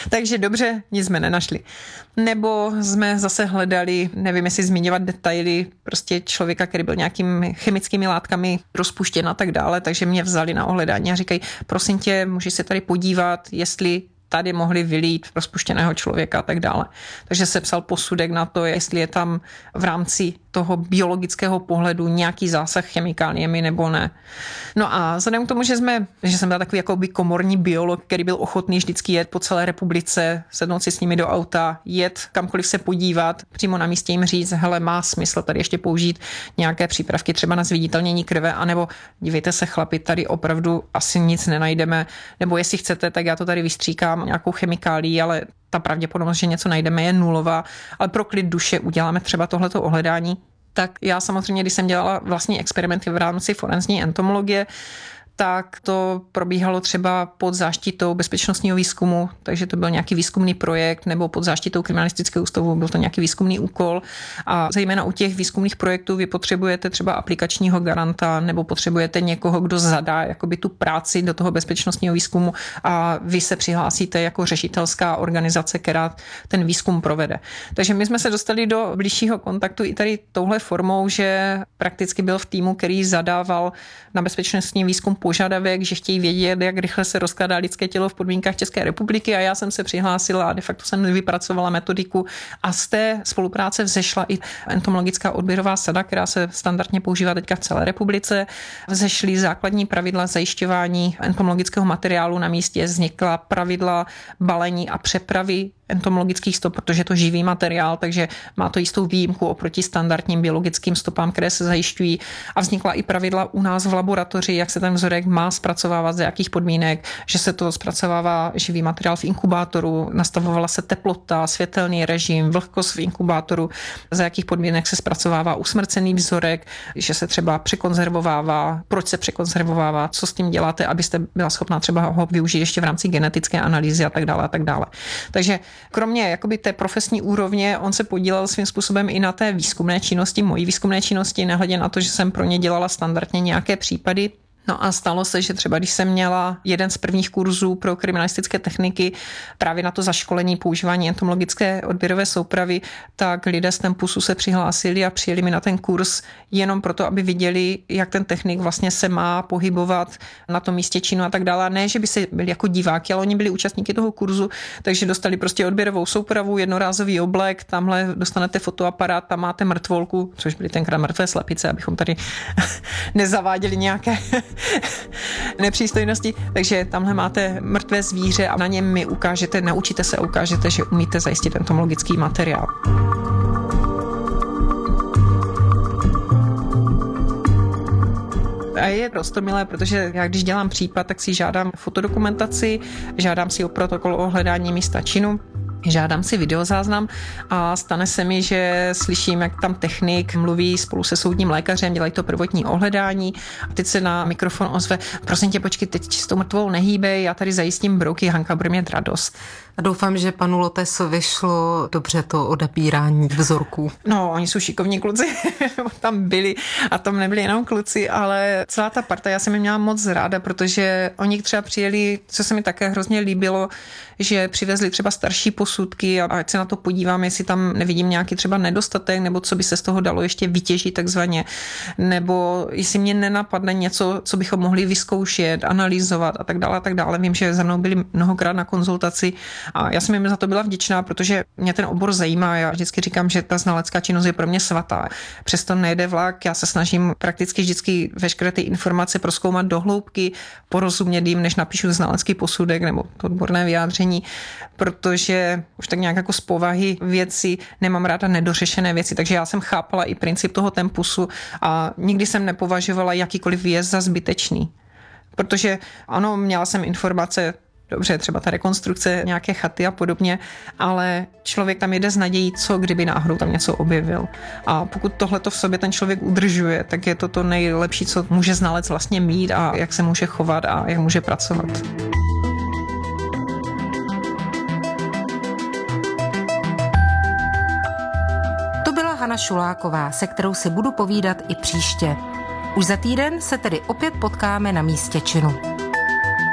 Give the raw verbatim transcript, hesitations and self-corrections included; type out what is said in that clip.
Takže dobře, nic jsme nenašli. Nebo jsme zase hledali, nevím, jestli zmiňovat detaily, prostě člověka, který byl nějakými chemickými látkami rozpuštěn a tak dále, takže mě vzali na ohledání a říkají, prosím tě, můžeš se tady podívat, jestli tady mohli vylít rozpuštěného člověka a tak dále. Takže se psal posudek na to, jestli je tam v rámci toho biologického pohledu nějaký zásah chemikáliemi nebo ne. No a vzhledem k tomu, že jsme, že jsem byl takový jakoby komorní biolog, který byl ochotný vždycky jet po celé republice, sednout si s nimi do auta, jet kamkoliv se podívat, přímo na místě jim říct, hele, má smysl tady ještě použít nějaké přípravky třeba na zviditelnění krve, anebo dívejte se chlapi, tady opravdu asi nic nenajdeme, nebo jestli chcete, tak já to tady vystříkám nějakou chemikálii, ale ta pravděpodobnost, že něco najdeme, je nulová, ale pro klid duše uděláme třeba tohleto ohledání. Tak já samozřejmě, když jsem dělala vlastní experimenty v rámci forenzní entomologie, tak to probíhalo třeba pod záštitou bezpečnostního výzkumu, takže to byl nějaký výzkumný projekt, nebo pod záštitou kriminalistického ústavu byl to nějaký výzkumný úkol. A zejména u těch výzkumných projektů vy potřebujete třeba aplikačního garanta, nebo potřebujete někoho, kdo zadá jakoby tu práci do toho bezpečnostního výzkumu a vy se přihlásíte jako řešitelská organizace, která ten výzkum provede. Takže my jsme se dostali do blížšího kontaktu i tady touhle formou, že prakticky byl v týmu, který zadával na bezpečnostní výzkum požadavek, že chtějí vědět, jak rychle se rozkládá lidské tělo v podmínkách České republiky, a já jsem se přihlásila a de facto jsem vypracovala metodiku a z té spolupráce vzešla i entomologická odběrová sada, která se standardně používá teďka v celé republice. Vzešly základní pravidla zajišťování entomologického materiálu na místě, vznikla pravidla balení a přepravy entomologických stop, protože je to živý materiál, takže má to jistou výjimku oproti standardním biologickým stopám, které se zajišťují, a vznikla i pravidla u nás v laboratoři, jak se ten vzorek má zpracovávat, za jakých podmínek, že se to zpracovává živý materiál v inkubátoru, nastavovala se teplota, světelný režim, vlhkost v inkubátoru, za jakých podmínek se zpracovává usmrcený vzorek, že se třeba překonzervovává, proč se překonzervovává, co s tím děláte, abyste byla schopná třeba ho využít ještě v rámci genetické analýzy a tak dále a tak dále. Takže kromě jakoby té profesní úrovně, on se podílel svým způsobem i na té výzkumné činnosti, mojí výzkumné činnosti, nehledě na to, že jsem pro ně dělala standardně nějaké případy. No a stalo se, že třeba když jsem měla jeden z prvních kurzů pro kriminalistické techniky právě na to zaškolení používání entomologické odběrové soupravy, tak lidé z Tempusu se přihlásili a přijeli mi na ten kurz jenom proto, aby viděli, jak ten technik vlastně se má pohybovat na tom místě činu a tak dále. Ne, že by se byli jako diváky, ale oni byli účastníky toho kurzu, takže dostali prostě odběrovou soupravu, jednorázový oblek, tamhle dostanete fotoaparát, tam máte mrtvolku, což byly tenkrát mrtvé slepice, abychom tady nezaváděli nějaké nepřístojnosti, takže tamhle máte mrtvé zvíře a na něm mi ukážete, naučíte se a ukážete, že umíte zajistit entomologický materiál. A je roztomilé, protože já když dělám případ, tak si žádám fotodokumentaci, žádám si o protokol o hledání místa činu, žádám si videozáznam a stane se mi, že slyším, jak tam technik mluví spolu se soudním lékařem, dělají to prvotní ohledání a teď se na mikrofon ozve, prosím tě, počkej, teď s tou mrtvou nehýbej, já tady zajistím brouky, Hanka bude mít radost. A doufám, že panu Lotesovi šlo dobře to odebírání vzorků. No, oni jsou šikovní kluci, tam byli a tam nebyli jenom kluci, ale celá ta parta, já jsem je měla moc ráda, protože oni třeba přijeli, co se mi také hrozně líbilo, že přivezli třeba starší posudky a ať se na to podívám, jestli tam nevidím nějaký třeba nedostatek, nebo co by se z toho dalo ještě vytěžit takzvaně, nebo jestli mě nenapadne něco, co bychom mohli vyzkoušet, analyzovat a tak dále a tak dále. Vím, že za mnou byli mnohokrát na konzultaci a já jsem jim za to byla vděčná, protože mě ten obor zajímá. Já vždycky říkám, že ta znalecká činnost je pro mě svatá. Přesto nejde vlak, já se snažím prakticky vždycky veškeré ty informace prozkoumat do hloubky, porozumět jim, než napíšu znalecký posudek nebo to odborné vyjádření, protože už tak nějak jako z povahy věci nemám ráda nedořešené věci, takže já jsem chápala i princip toho Tempusu a nikdy jsem nepovažovala jakýkoliv výjezd za zbytečný. Protože ano, měla jsem informace, dobře, třeba ta rekonstrukce nějaké chaty a podobně, ale člověk tam jede s nadějí, co kdyby náhodou tam něco objevil. A pokud tohleto v sobě ten člověk udržuje, tak je to to nejlepší, co může znalec vlastně mít a jak se může chovat a jak může pracovat. Hana Šuláková, se kterou si budu povídat i příště. Už za týden se tedy opět potkáme na místě činu.